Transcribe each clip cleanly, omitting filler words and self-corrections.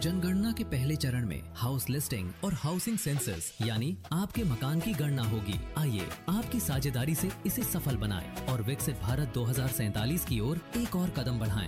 जनगणना के पहले चरण में हाउस लिस्टिंग और हाउसिंग सेंसस यानी आपके मकान की गणना होगी। आइए आपकी साझेदारी से इसे सफल बनाएं और विकसित भारत 2047 की ओर एक और कदम बढ़ाएं।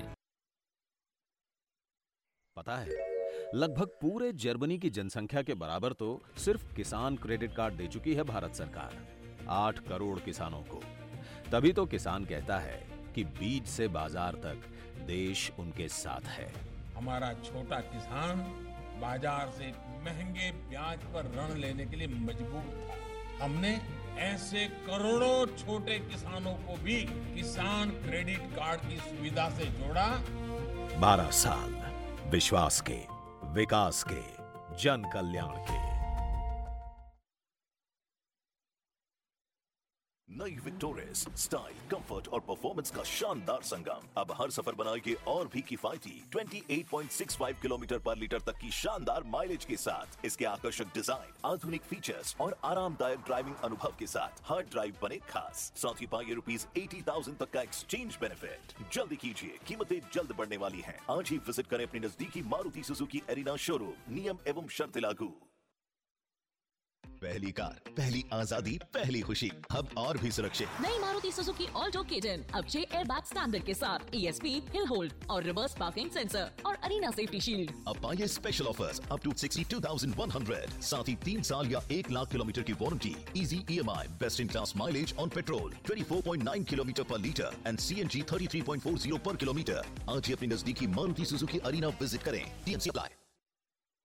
पता है, लगभग पूरे जर्मनी की जनसंख्या के बराबर तो सिर्फ किसान क्रेडिट कार्ड दे चुकी है भारत सरकार, 8 करोड़ किसानों को। तभी तो किसान कहता है कि बीज से बाजार तक देश उनके साथ है। हमारा छोटा किसान बाजार से महंगे ब्याज पर ऋण लेने के लिए मजबूर था। हमने ऐसे करोड़ों छोटे किसानों को भी किसान क्रेडिट कार्ड की सुविधा से जोड़ा। 12 साल विश्वास के, विकास के, जन कल्याण के। नई विक्टोरिस स्टाइल, कंफर्ट और परफॉर्मेंस का शानदार संगम अब हर सफर बनाएगी और भी किफायती 28.65 किलोमीटर पर लीटर तक की शानदार माइलेज के साथ। इसके आकर्षक डिजाइन, आधुनिक फीचर्स और आरामदायक ड्राइविंग अनुभव के साथ हर ड्राइव बने खास। साथ ही पाइए ₹80,000 तक का एक्सचेंज बेनिफिट। जल्दी कीजिए, कीमतें जल्द बढ़ने वाली हैं। आज ही विजिट करें अपनी नजदीकी मारुति सुजुकी एरिना शोरूम। नियम एवं शर्तें लागू। पहली कार, पहली आजादी, पहली खुशी, अब और भी सुरक्षित। नई मारुति सुजुकी ऑल्टो केटन अब 6 एयरबैग स्टैंडर्ड के साथ, ESP, हिल होल्ड और रिवर्स पार्किंग सेंसर और अरीना सेफ्टी शील्ड। अब पाइए स्पेशल ऑफर्स अप टू 62,100, साथ ही 3 साल या 1 लाख किलोमीटर की warranty, easy EMI, best in class mileage on petrol 24.9 kilometre पर लीटर एंड CNG 33.40 पर किलोमीटर। आज ही अपनी नजदीकी मारुति सुजुकी अरीना विजिट करें। TNC apply.